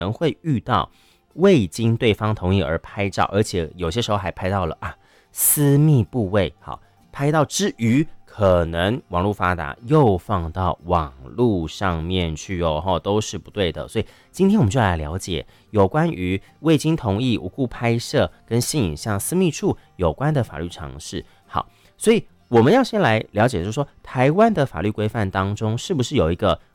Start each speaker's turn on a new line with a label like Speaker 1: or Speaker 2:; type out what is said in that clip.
Speaker 1: 能会遇到未经对方同意而拍照，而且有些时候还拍到了私密部位。好，拍到之余，可能网络发达又放到网络上面去哦，都是不对的。所以今天我们就来了解有关于未经同意无故拍摄跟性影像私密处有关的法律常识。好，所以我们要先来了解，就是说台湾的法律规范当中是不是有一个